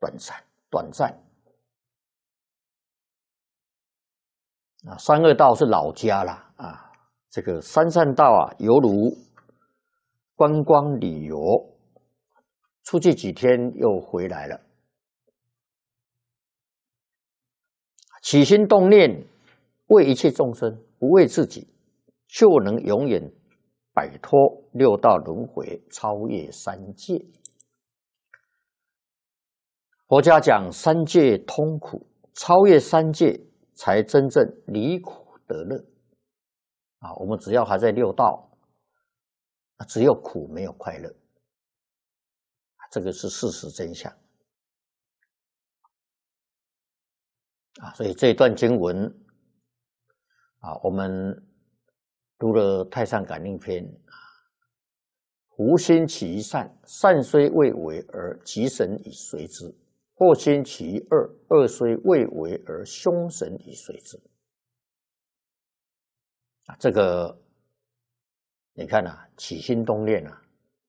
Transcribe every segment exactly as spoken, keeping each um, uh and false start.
短暂，短暂。啊，三恶道是老家啦，啊，这个三善道啊，犹如观光旅游，出去几天又回来了。起心动念为一切众生，不为自己，就能永远摆脱六道轮回，超越三界。佛家讲三界通苦，超越三界才真正离苦得乐。啊，我们只要还在六道，只有苦没有快乐，这个是事实真相。啊，所以这一段经文啊，我们读了《太上感应篇》啊，无心起于善，善虽未为而吉神以随之；或心起于恶，恶虽未为而凶神以随之。啊，这个你看啊，起心动念啊，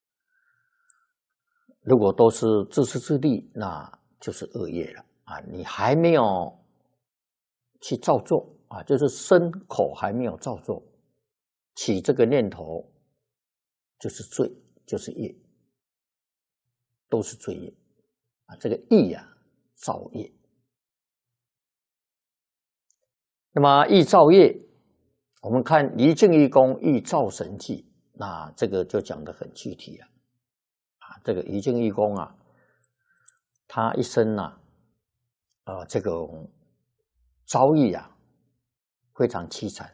如果都是自私自利，那就是恶业了啊！你还没有去造作啊，就是身口还没有造作，起这个念头就是罪，就是业，都是罪业啊！这个意啊，造业。那么意造业，我们看离境义公欲造神迹，那这个就讲得很具体了啊！这个离境义公啊，他一生啊，呃，这个遭遇啊，非常凄惨，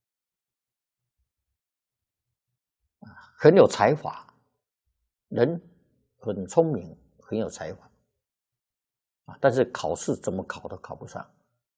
很有才华，人很聪明，很有才华啊，但是考试怎么考都考不上。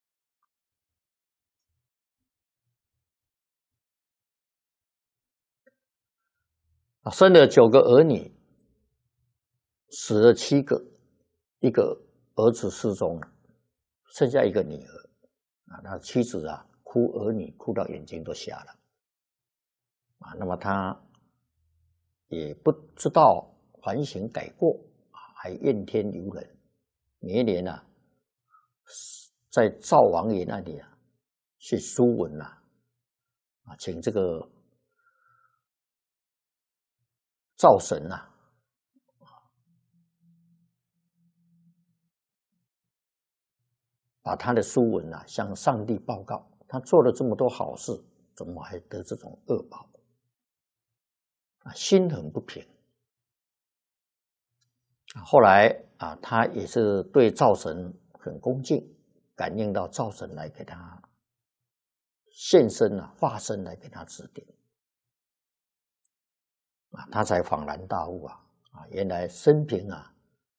啊，生了九个儿女，死了七个，一个儿子失踪了，剩下一个女儿啊，那妻子啊，哭儿女哭到眼睛都瞎了啊，那么他也不知道反省改过啊，还怨天尤人，每一年啊，在赵王爷那里啊，去书文呐，啊，请这个灶神呐、啊，把他的书文呐、啊、向上帝报告，他做了这么多好事，怎么还得这种恶报？啊，心很不平。后来啊，他也是对灶神很恭敬，感应到灶神来给他现身啊，化身来给他指点。啊，他才恍然大悟啊！啊，原来生平啊，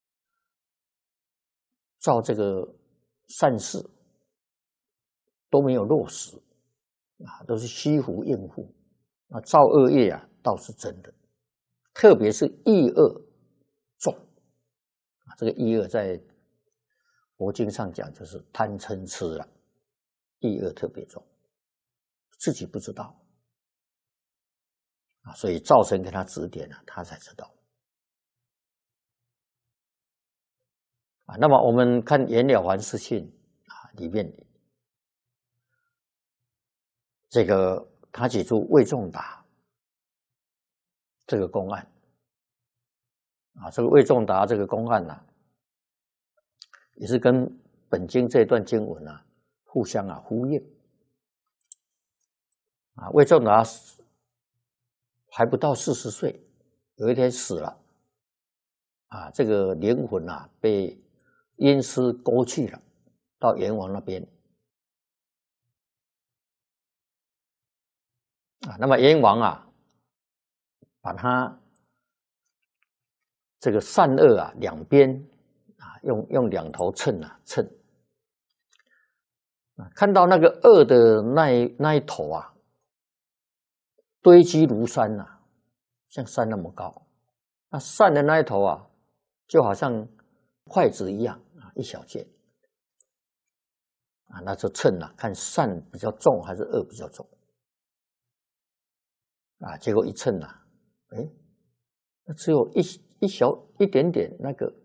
造这个善事都没有落实啊，都是虚浮应付。那造恶业啊，倒是真的，特别是意恶重啊。这个意恶在佛经上讲就是贪嗔痴了，意恶特别重，自己不知道。啊，所以灶神给他指点了，他才知道。啊，那么我们看《延了凡四训》啊，里面这个他举出魏仲达这个公案啊，这个魏仲达这个公案呢、啊，也是跟本经这段经文啊互相啊呼应啊。魏仲达还不到四十岁，有一天死了啊，这个灵魂啊被阴司勾去了，到阎王那边啊。那么阎王啊，把他这个善恶啊两边啊，用用两头秤啊秤啊，看到那个恶的那一那一头啊，堆积如山呐、啊，像山那么高。那善的那一头啊，就好像筷子一样啊，一小件啊，那就称啊，看善比较重还是恶比较重啊。结果一称啊，哎，那只有一一小一点点那个